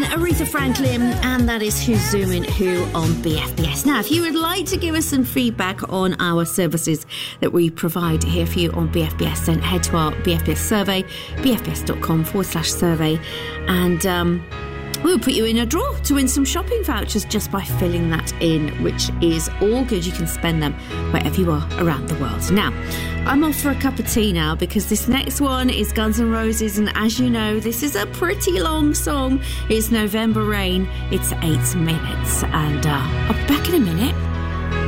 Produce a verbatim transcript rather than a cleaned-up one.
Aretha Franklin, and that is Who's Zooming Who on B F B S. Now, if you would like to give us some feedback on our services that we provide here for you on B F B S, then head to our B F B S survey, bfbs.com forward slash survey, and um, we'll put you in a draw to win some shopping vouchers just by filling that in, which is all good. You can spend them wherever you are around the world. Now, I'm off for a cup of tea now because this next one is Guns N' Roses, and as you know, this is a pretty long song. It's November Rain. It's eight minutes, and uh, I'll be back in a minute.